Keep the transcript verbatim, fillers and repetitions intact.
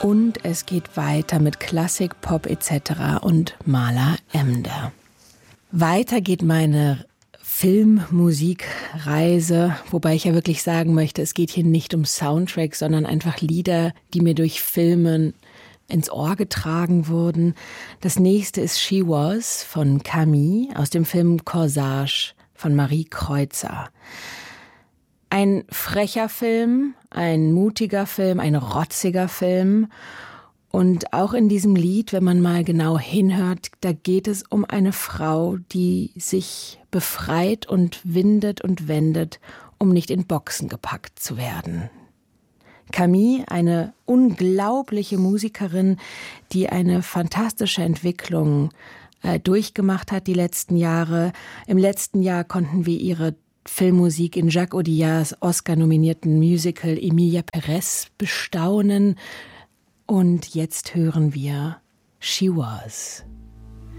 Und es geht weiter mit Klassik, Pop et cetera und Maler Emder. Weiter geht meine Filmmusikreise, wobei ich ja wirklich sagen möchte, es geht hier nicht um Soundtracks, sondern einfach Lieder, die mir durch Filmen ins Ohr getragen wurden. Das nächste ist She Was von Camille aus dem Film Corsage von Marie Kreutzer. Ein frecher Film, ein mutiger Film, ein rotziger Film. Und auch in diesem Lied, wenn man mal genau hinhört, da geht es um eine Frau, die sich befreit und windet und wendet, um nicht in Boxen gepackt zu werden. Camille, eine unglaubliche Musikerin, die eine fantastische Entwicklung äh, durchgemacht hat die letzten Jahre. Im letzten Jahr konnten wir ihre Filmmusik in Jacques Audiards Oscar-nominierten Musical Emilia Perez bestaunen. Und jetzt hören wir She Was.